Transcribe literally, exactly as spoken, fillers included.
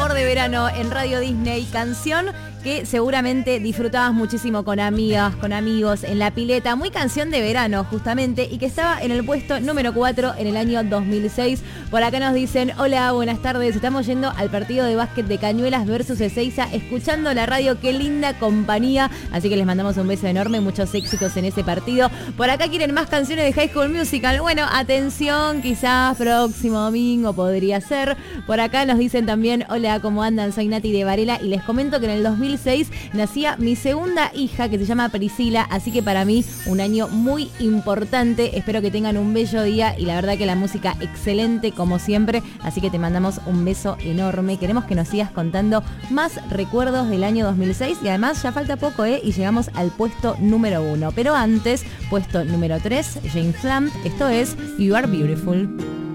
Amor de Verano en Radio Disney, canción que seguramente disfrutabas muchísimo con amigas, con amigos, en la pileta, muy canción de verano justamente, y que estaba en el puesto número cuatro en el año dos mil seis. Por acá nos dicen, hola, buenas tardes, estamos yendo al partido de básquet de Cañuelas versus Ezeiza, escuchando la radio, qué linda compañía, así que les mandamos un beso enorme, muchos éxitos en ese partido. Por acá quieren más canciones de High School Musical, bueno, atención, quizás próximo domingo podría ser. Por acá nos dicen también, hola, ¿cómo andan? Soy Nati de Varela y les comento que en el dos mil seis nacía mi segunda hija que se llama Priscila, así que para mí un año muy importante, espero que tengan un bello día y la verdad que la música excelente como siempre, así que te mandamos un beso enorme, queremos que nos sigas contando más recuerdos del año dos mil seis y además ya falta poco, ¿eh? Y llegamos al puesto número uno, pero antes, puesto número tres, James Lamb, esto es You Are Beautiful.